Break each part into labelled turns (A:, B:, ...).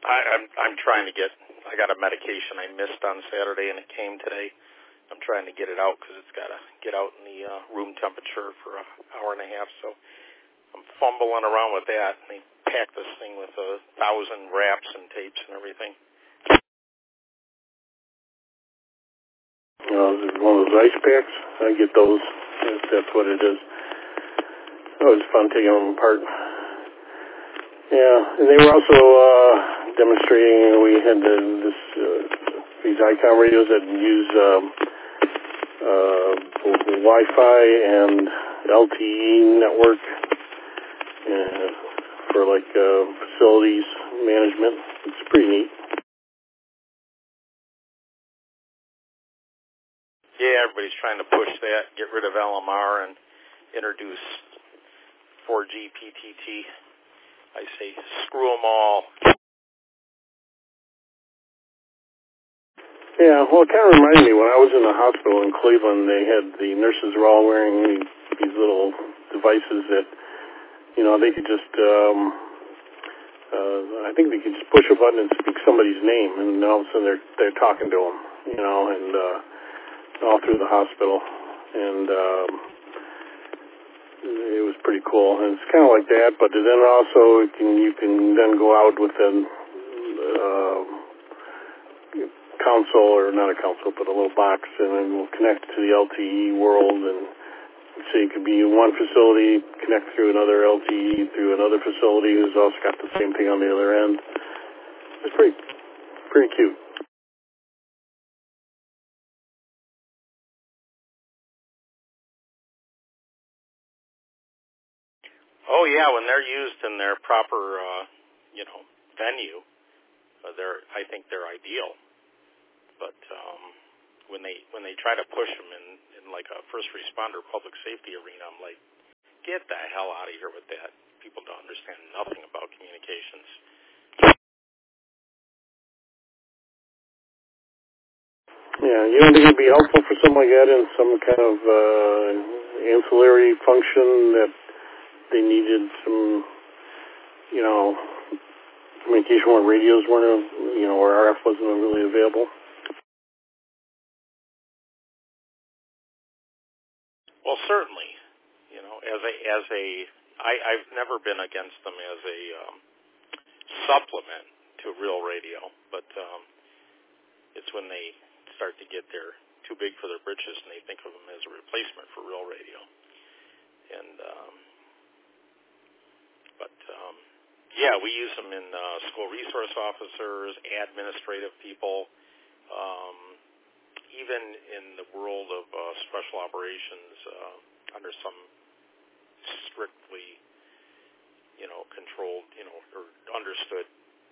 A: I'm trying to get. I got a medication I missed on Saturday, and it came today. I'm trying to get it out because it's got to get out in the room temperature for an hour and a half. So I'm fumbling around with that. And they pack this thing with 1,000 wraps and tapes and everything.
B: Is it one of those ice packs? I get those. If that's what it is. Oh, it was fun taking them apart. Yeah, and they were also demonstrating. We had these ICOM radios that use Wi-Fi and LTE network for facilities management. It's pretty neat.
A: Yeah, everybody's trying to push that, get rid of LMR, and introduce 4G PTT. I say, screw them all.
B: Yeah, well, it kind of reminded me when I was in the hospital in Cleveland. The nurses were all wearing these little devices that, they could just, I think they could just push a button and speak somebody's name, and all of a sudden they're talking to them, and all through the hospital, and it was pretty cool. And it's kind of like that, but then also you can then go out with a console, or not a console, but a little box, and then we'll connect to the LTE world. And so you could be in one facility, connect through another LTE through another facility who's also got the same thing on the other end. It's pretty cute.
A: Oh yeah, when they're used in their proper, venue, I think they're ideal. But when they try to push them in like a first responder public safety arena, I'm like, get the hell out of here with that. People don't understand nothing about communications.
B: Yeah, you don't think it'd be helpful for something like that in some kind of ancillary function that they needed some, communication where radios weren't, where RF wasn't really available?
A: Well, certainly, I've never been against them as a supplement to real radio, but it's when they start to get too big for their britches and they think of them as a replacement for real radio. And yeah, we use them in school resource officers, administrative people, even in the world of special operations under some strictly, controlled, or understood,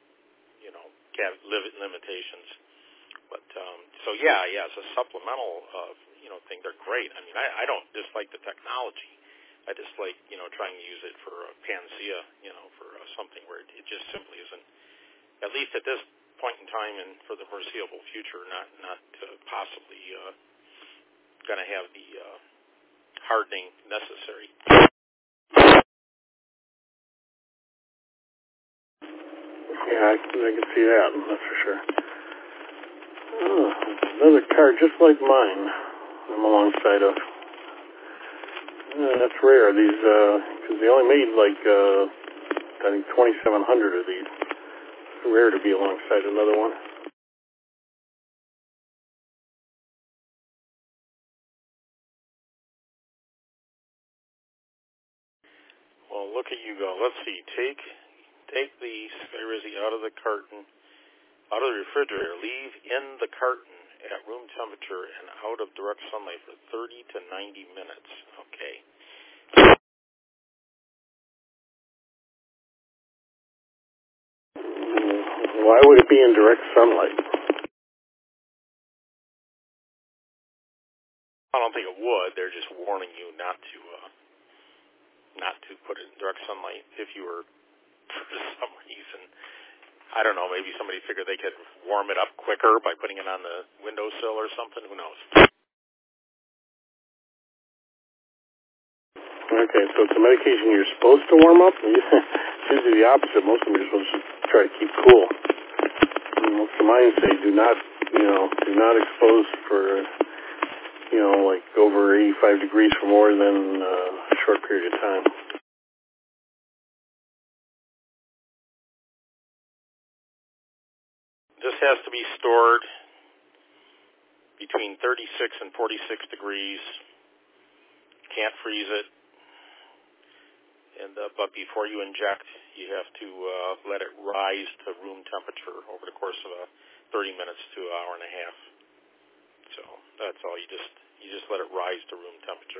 A: limitations. But so yeah, as a supplemental, thing, they're great. I mean, I don't dislike the technology. I just like, trying to use it for a panacea, for something where it just simply isn't, at least at this point in time and for the foreseeable future, not possibly going to have the hardening necessary.
B: Yeah, I can see that. That's for sure. Oh, another car just like mine I'm alongside of. That's rare. These, because they only made I think 2,700 of these. It's rare to be alongside another one.
A: Well, look at you go. Let's see. Take the Skyrizi out of the carton, out of the refrigerator. Leave in the carton at room temperature and out of direct sunlight for 30 to 90 minutes. Okay.
B: Why would it be in direct sunlight?
A: I don't think it would. They're just warning you not to put it in direct sunlight if you were, for some reason, I don't know, maybe somebody figured they could warm it up quicker by putting it on the windowsill or something. Who knows?
B: Okay, so it's a medication you're supposed to warm up? It's usually the opposite. Most of them you're supposed to try to keep cool. most of mine say do not expose for, like over 85 degrees for more than a short period of time.
A: This has to be stored between 36 and 46 degrees. Can't freeze it. But before you inject, you have to let it rise to room temperature over the course of 30 minutes to an hour and a half. So that's all. You just let it rise to room temperature.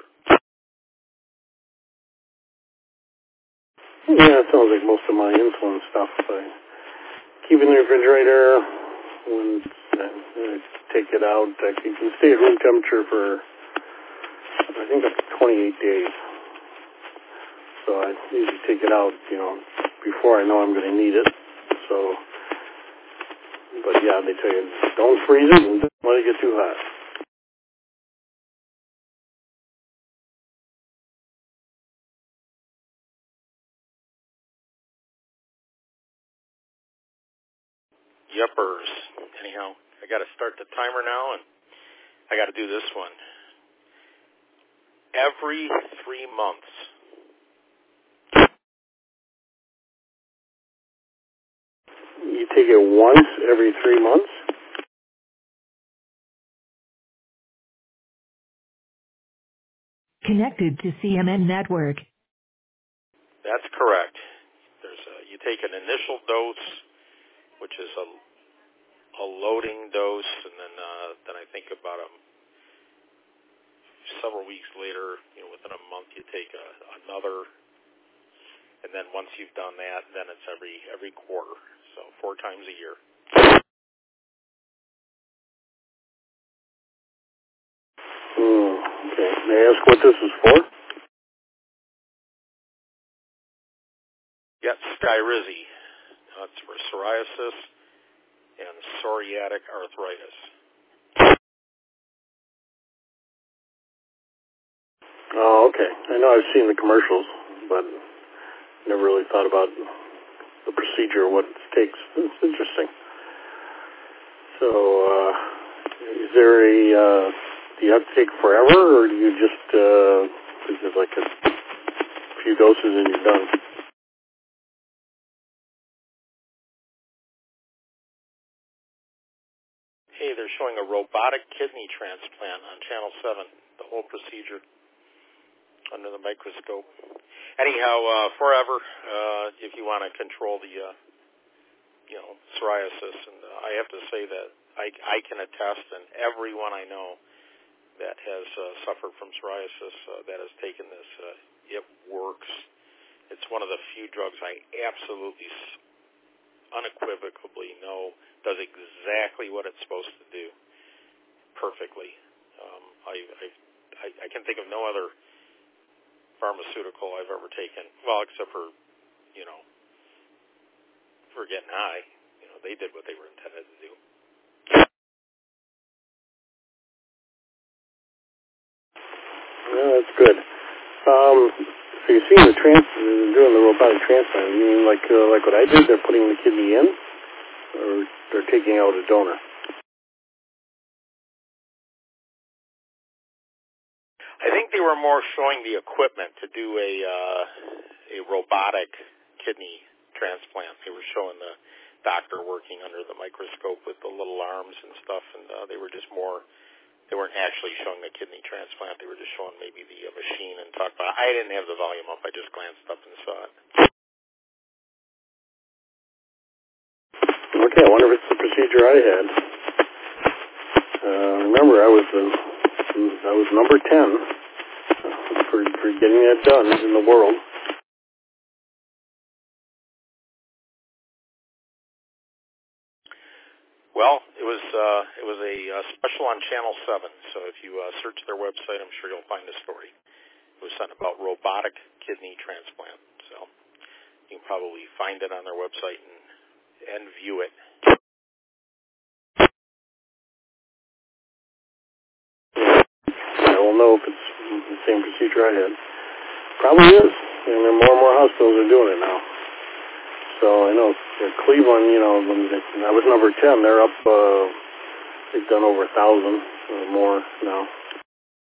B: Yeah, it sounds like most of my insulin stuff. I keep in the refrigerator. When I take it out, I can stay at room temperature for, I think, up to 28 days. So I usually take it out, before I know I'm going to need it. So, but yeah, they tell you, don't freeze it and don't let it get too hot.
A: Yuppers. Anyhow, I got to start the timer now, and I got to do this one. Every 3 months.
B: You take it once every 3 months?
C: Connected to CMN Network.
A: That's correct. You take an initial dose, which is a loading dose, and then I think about several weeks later, within a month, you take another, and then once you've done that, then it's every quarter, so 4 times a year.
B: Okay. May I ask what this is for?
A: Yeah, Skyrizi. It's for psoriasis and psoriatic arthritis.
B: Oh, okay. I know I've seen the commercials, but never really thought about the procedure, what it takes. It's interesting. So, is there do you have to take forever, or do you just, is it like a few doses and you're done?
A: Hey, they're showing a robotic kidney transplant on Channel 7, the whole procedure under the microscope. Anyhow, forever, if you want to control the, psoriasis. And I have to say that I can attest, and everyone I know that has suffered from psoriasis that has taken this, it works. It's one of the few drugs I absolutely, unequivocally know does exactly what it's supposed to do perfectly. I can think of no other pharmaceutical I've ever taken, well, except for, for getting high. They did what they were intended to do.
B: Yeah, that's good. So you're seeing doing the robotic transplant. You mean like what I did? They're putting the kidney in, or they're taking out a donor?
A: I think they were more showing the equipment to do a robotic kidney transplant. They were showing the doctor working under the microscope with the little arms and stuff, and they weren't actually showing the kidney transplant. They were just showing maybe the machine and talk about it. I didn't have the volume up. I just glanced up and saw it.
B: Okay, I wonder if it's the procedure I had. Remember, I was number 10 for getting that done in the world.
A: Well, it was a special on Channel 7. So if you search their website, I'm sure you'll find a story. It was something about robotic kidney transplant. So you can probably find it on their website and view it.
B: I will know if it's the same procedure I had. Probably is. And more and more hospitals are doing it now. So I know Cleveland, when I was number 10, they're up, they've done over 1,000 or more now.